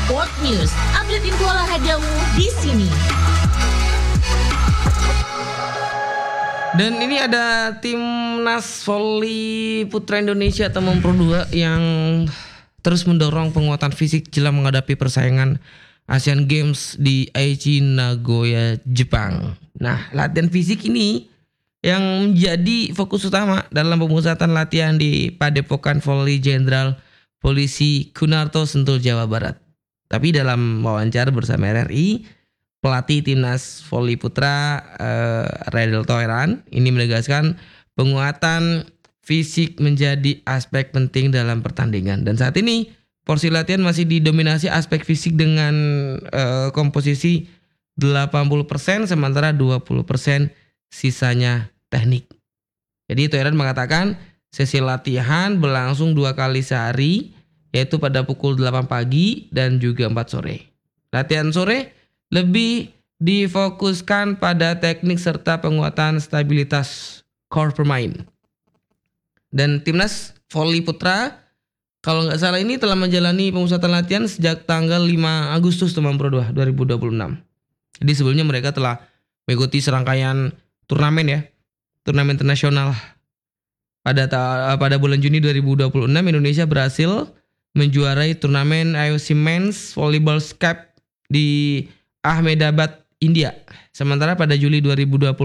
Sport News, update info olahragamu di sini. Dan ini ada timnas voli putra Indonesia teman Pro 2 yang terus mendorong penguatan fisik jelang menghadapi persaingan Asian Games di Aichi Nagoya, Jepang. Nah, latihan fisik ini yang menjadi fokus utama dalam pemusatan latihan di Padepokan Voli Jenderal Polisi Kunarto, Sentul, Jawa Barat. Tapi dalam wawancara bersama RRI, pelatih timnas voli putra Redel Toiran ini menegaskan penguatan fisik menjadi aspek penting dalam pertandingan. Dan saat ini porsi latihan masih didominasi aspek fisik dengan komposisi 80%, sementara 20% sisanya teknik. Jadi Toiran mengatakan sesi latihan berlangsung 2 kali sehari, yaitu pada pukul 8 pagi dan juga 4 sore. Latihan sore lebih difokuskan pada teknik serta penguatan stabilitas core pemain. Dan timnas voli putra kalau nggak salah ini telah menjalani pemusatan latihan sejak tanggal 5 Agustus teman Pro 2 2026. Jadi sebelumnya mereka telah mengikuti serangkaian turnamen ya, turnamen internasional. Pada bulan Juni 2026 Indonesia berhasil menjuarai turnamen IOC Men's Volleyball Cup di Ahmedabad, India. Sementara pada Juli 2026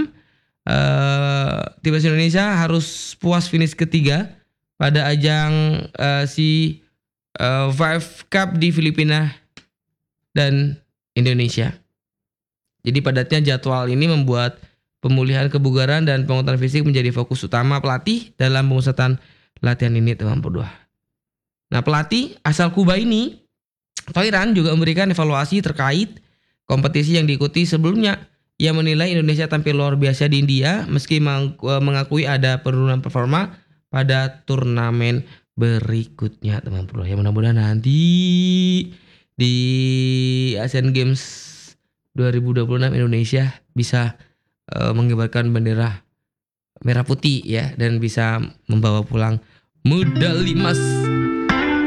timnas Indonesia harus puas finish ketiga pada ajang Five Cup di Filipina dan Indonesia. Jadi padatnya jadwal ini membuat pemulihan kebugaran dan penguatan fisik menjadi fokus utama pelatih dalam pemusatan latihan ini teman berdua. Nah, pelatih asal Kuba ini Toiran juga memberikan evaluasi terkait kompetisi yang diikuti sebelumnya. Ia menilai Indonesia tampil luar biasa di India meski mengakui ada penurunan performa pada turnamen berikutnya teman Pro. Ya mudah-mudahan nanti di Asian Games 2026 Indonesia bisa mengibarkan bendera merah putih ya dan bisa membawa pulang medali emas.